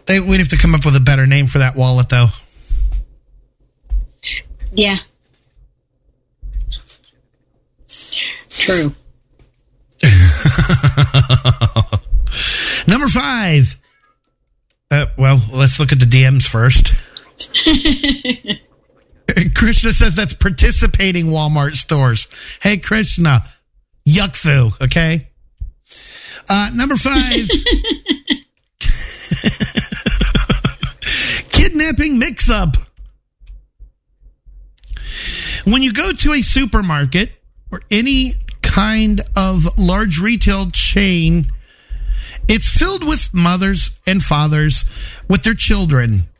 We'd have to come up with a better name for that wallet, though. Yeah. True. Number 5. Well, let's look at the DMs first. Krishna says that's participating Walmart stores. Hey, Krishna. Yuck foo, okay? Number 5. Kidnapping mix-up. When you go to a supermarket or any kind of large retail chain, it's filled with mothers and fathers with their children.